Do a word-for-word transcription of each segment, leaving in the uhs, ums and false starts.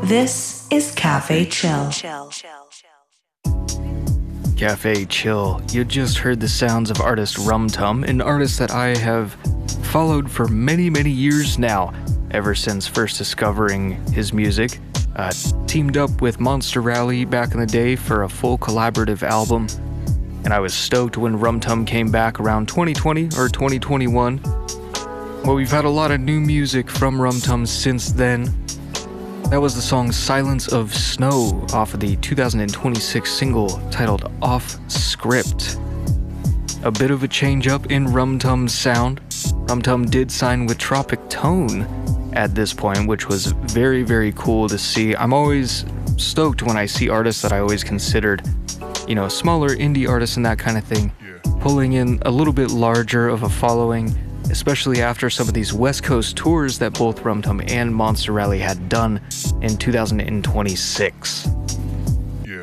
This is Cafe Chill. Cafe Chill. You just heard the sounds of artist Rum Tum, an artist that I have followed for many, many years now, ever since first discovering his music. Uh, teamed up with Monster Rally back in the day for a full collaborative album, and I was stoked when Rum Tum came back around twenty twenty or twenty twenty-one. Well, we've had a lot of new music from Rum Tum since then. That was the song Silence of Snow off of the two thousand twenty-six single titled Off Script. A bit of a change up in Rum Tum's sound. Rum Tum did sign with Tropic Tone at this point, which was very, very cool to see. I'm always stoked when I see artists that I always considered, you know, smaller indie artists and that kind of thing, pulling in a little bit larger of a following, especially after some of these West Coast tours that both Rum Tum and Monster Rally had done in two thousand twenty-six. Yeah.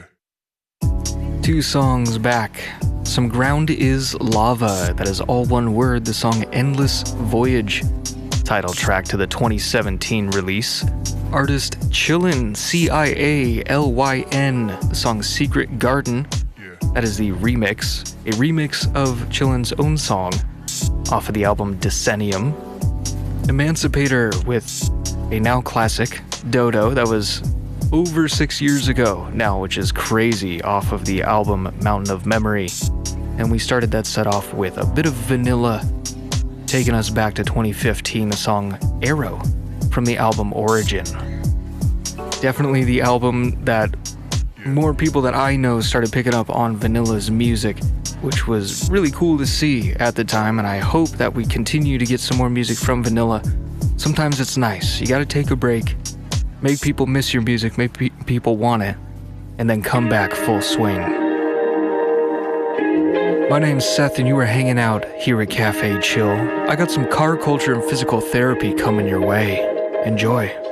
Two songs back. Some Ground is Lava, that is all one word, the song Endless Voyage, title track to the twenty seventeen release. Artist Chillin, C I A L Y N, the song Secret Garden, Yeah. that is the remix, a remix of Chillin's own song, off of the album Decennium. Emancipator with a now classic, Dodo, that was over six years ago now, which is crazy, off of the album Mountain of Memory. And we started that set off with a bit of Vanilla, taking us back to twenty fifteen, the song Arrow from the album Origin. Definitely the album that more people that I know started picking up on Vanilla's music, which was really cool to see at the time, and I hope that we continue to get some more music from Vanilla. Sometimes it's nice. You gotta take a break, make people miss your music, make pe- people want it, and then come back full swing. My name's Seth, and you are hanging out here at Cafe Chill. I got some car culture and physical therapy coming your way. Enjoy.